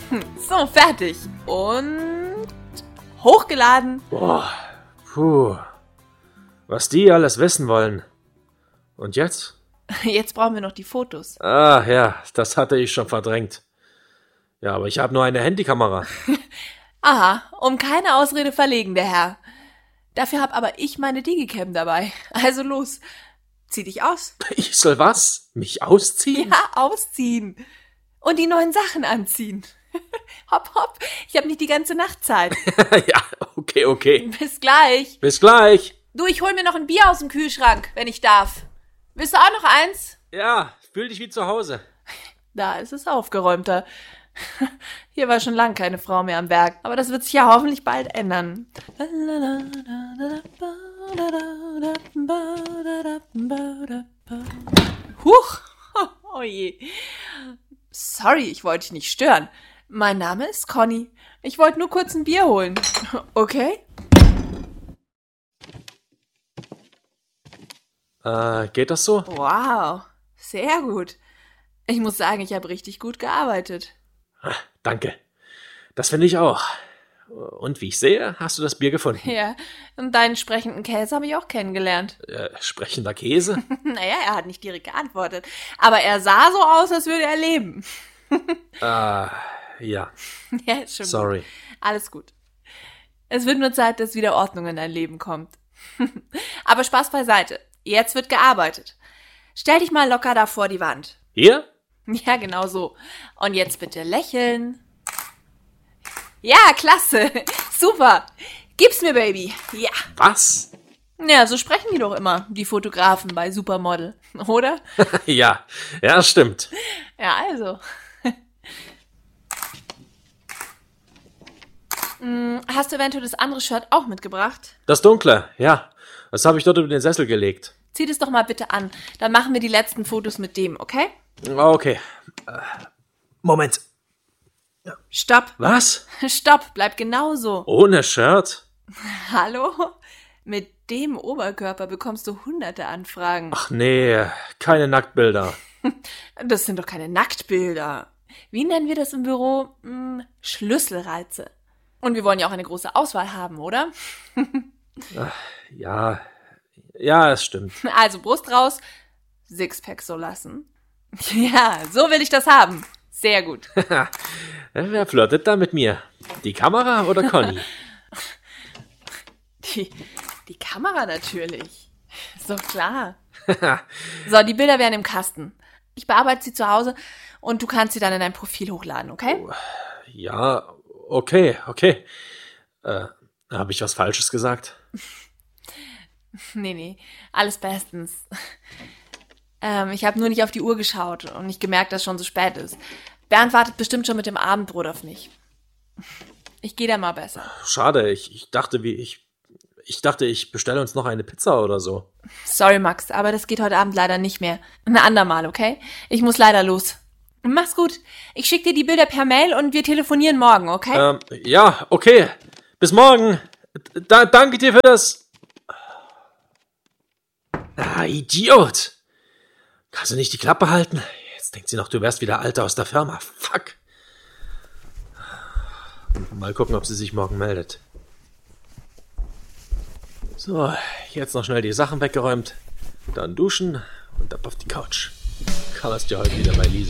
So, fertig. Und hochgeladen. Boah, puh. Was die alles wissen wollen. Und jetzt? Jetzt brauchen wir noch die Fotos. Ah, ja, das hatte ich schon verdrängt. Ja, aber ich habe nur eine Handykamera. Aha, um keine Ausrede verlegen, der Herr. Dafür hab aber ich meine Digicam dabei. Also los, zieh dich aus. Ich soll was? Mich ausziehen? Ja, ausziehen. Und die neuen Sachen anziehen. Hopp, hopp, ich hab nicht die ganze Nacht Zeit. Ja, okay. Bis gleich. Bis gleich. Du, ich hol mir noch ein Bier aus dem Kühlschrank, wenn ich darf. Willst du auch noch eins? Ja, fühl dich wie zu Hause. Da ist es aufgeräumter. Hier war schon lang keine Frau mehr am Werk, aber das wird sich ja hoffentlich bald ändern. Huch, oh je. Sorry, ich wollte dich nicht stören. Mein Name ist Conny. Ich wollte nur kurz ein Bier holen. Okay? Geht das so? Wow, sehr gut. Ich muss sagen, ich habe richtig gut gearbeitet. Danke. Das finde ich auch. Und wie ich sehe, hast du das Bier gefunden. Ja, und deinen sprechenden Käse habe ich auch kennengelernt. Sprechender Käse? Naja, er hat nicht direkt geantwortet. Aber er sah so aus, als würde er leben. Ja. Ja, ist schon Sorry. Gut. Alles gut. Es wird nur Zeit, dass wieder Ordnung in dein Leben kommt. Aber Spaß beiseite. Jetzt wird gearbeitet. Stell dich mal locker da vor die Wand. Hier? Ja, genau so. Und jetzt bitte lächeln. Ja, klasse. Super. Gib's mir, Baby. Ja. Was? Ja, so sprechen die doch immer, die Fotografen bei Supermodel. Oder? Ja, stimmt. Ja, also. Hast du eventuell das andere Shirt auch mitgebracht? Das Dunkle, ja. Das habe ich dort über den Sessel gelegt. Zieh das doch mal bitte an. Dann machen wir die letzten Fotos mit dem, okay? Okay. Moment. Stopp. Was? Stopp, bleib genauso. Ohne Shirt? Hallo? Mit dem Oberkörper bekommst du hunderte Anfragen. Ach nee, keine Nacktbilder. Das sind doch keine Nacktbilder. Wie nennen wir das im Büro? Schlüsselreize. Und wir wollen ja auch eine große Auswahl haben, oder? Ja, es stimmt. Also Brust raus, Sixpack so lassen. Ja, so will ich das haben. Sehr gut. Wer flirtet da mit mir? Die Kamera oder Conny? Die Kamera natürlich. Ist doch klar. So, die Bilder werden im Kasten. Ich bearbeite sie zu Hause und du kannst sie dann in dein Profil hochladen, okay? Ja, okay. Habe ich was Falsches gesagt? Nee, alles bestens. Ich habe nur nicht auf die Uhr geschaut und nicht gemerkt, dass es schon so spät ist. Bernd wartet bestimmt schon mit dem Abendbrot auf mich. Ich gehe da mal besser. Schade, ich dachte, ich bestelle uns noch eine Pizza oder so. Sorry, Max, aber das geht heute Abend leider nicht mehr. Ein andermal, okay? Ich muss leider los. Mach's gut. Ich schicke dir die Bilder per Mail und wir telefonieren morgen, okay? Ja, okay. Bis morgen. Danke dir für das... Idiot. Kannst du nicht die Klappe halten? Jetzt denkt sie noch, du wärst wieder Alter aus der Firma. Fuck. Mal gucken, ob sie sich morgen meldet. So, jetzt noch schnell die Sachen weggeräumt. Dann duschen und ab auf die Couch. Kammerst ja heute wieder bei Lisa.